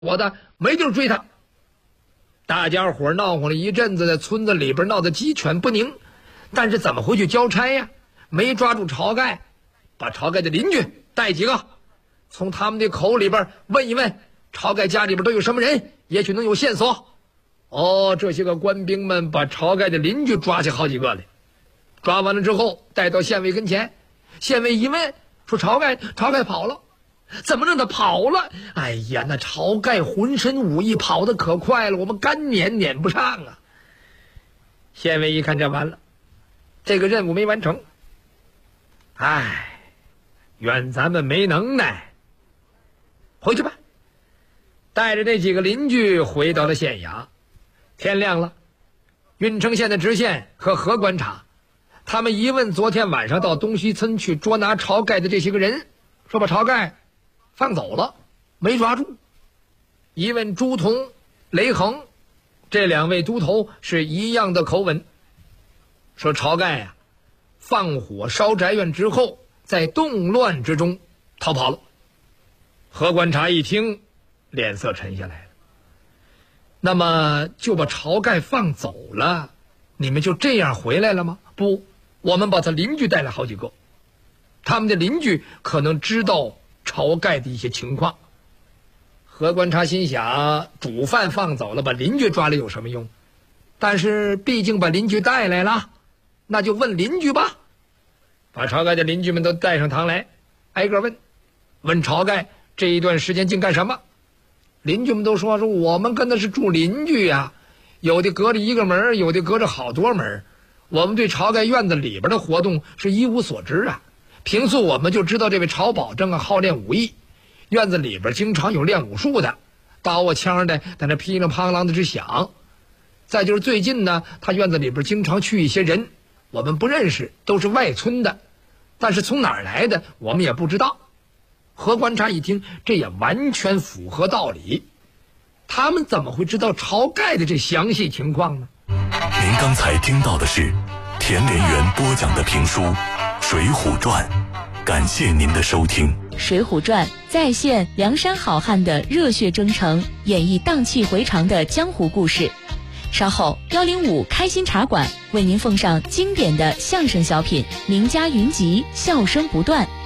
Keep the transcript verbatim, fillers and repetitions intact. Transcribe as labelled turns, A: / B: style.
A: 我的没地儿追他。大家伙闹哄了一阵子，在村子里边闹得鸡犬不宁，但是怎么回去交差呀？没抓住晁盖，把晁盖的邻居带几个，从他们的口里边问一问晁盖家里边都有什么人，也许能有线索。哦，这些个官兵们把晁盖的邻居抓起好几个来，抓完了之后带到县尉跟前，县尉一问说晁盖晁盖跑了。怎么让他跑了？哎呀，那晁盖浑身武艺跑得可快了，我们干撵撵不上啊。县尉一看这完了，这个任务没完成，哎，怨咱们没能耐，回去吧。带着这几个邻居回到了县衙。天亮了，郓城县的知县和何观察，他们一问昨天晚上到东西村去捉拿晁盖的这些个人，说把晁盖放走了，没抓住。一问朱仝、雷横这两位都头是一样的口吻，说晁盖呀、啊，放火烧宅院之后，在动乱之中逃跑了。何观察一听，脸色沉下来了。那么就把晁盖放走了，你们就这样回来了吗？不，我们把他邻居带来好几个，他们的邻居可能知道晁盖的一些情况。何观察心想，主犯放走了，把邻居抓来有什么用？但是毕竟把邻居带来了，那就问邻居吧。把晁盖的邻居们都带上堂来，挨个问，问晁盖这一段时间净干什么。邻居们都说说我们跟的是住邻居呀、啊，有的隔着一个门，有的隔着好多门，我们对晁盖院子里边的活动是一无所知啊。平素我们就知道这位晁保正啊好练武艺，院子里边经常有练武术的，刀啊枪的在那噼里啪啦的直响。再就是最近呢，他院子里边经常去一些人，我们不认识，都是外村的，但是从哪儿来的我们也不知道。何观察一听，这也完全符合道理，他们怎么会知道晁盖的这详细情况呢？
B: 您刚才听到的是田连元播讲的评书《水浒传》，感谢您的收听。
C: 《水浒传》再现梁山好汉的热血征程，演绎荡气回肠的江湖故事。稍后幺零五开心茶馆为您奉上经典的相声小品《名家云集》，笑声不断。